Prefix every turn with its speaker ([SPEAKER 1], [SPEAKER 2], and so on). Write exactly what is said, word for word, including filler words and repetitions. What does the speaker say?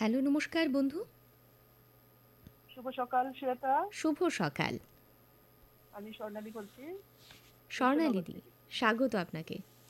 [SPEAKER 1] Hello, নমস্কার বন্ধু।
[SPEAKER 2] শুভ সকাল শ্বেতা।
[SPEAKER 1] শুভ সকাল।
[SPEAKER 2] আমি স্বর্ণালী বলছি
[SPEAKER 1] স্বর্ণালী
[SPEAKER 2] কৃষ্ণনগর
[SPEAKER 1] দি,
[SPEAKER 2] থেকে।
[SPEAKER 1] স্বাগত আপনাকে।